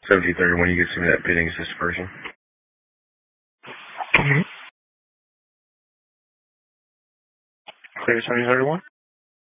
1731, you can see that bidding assist person. Clear 1731.